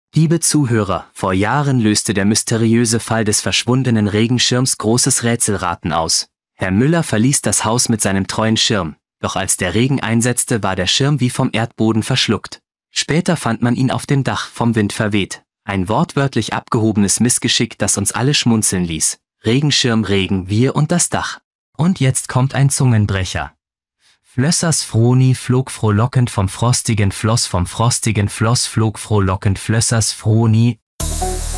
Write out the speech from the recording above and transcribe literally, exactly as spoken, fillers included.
Liebe Zuhörer, vor Jahren löste der mysteriöse Fall des verschwundenen Regenschirms großes Rätselraten aus. Herr Müller verließ das Haus mit seinem treuen Schirm, doch als der Regen einsetzte, war der Schirm wie vom Erdboden verschluckt. Später fand man ihn auf dem Dach, vom Wind verweht. Ein wortwörtlich abgehobenes Missgeschick, das uns alle schmunzeln ließ. Regenschirm, Regen, wir und das Dach. Und jetzt kommt ein Zungenbrecher. Flössers Froni flog frohlockend vom frostigen Floss, vom frostigen Floss flog frohlockend Flössers Froni,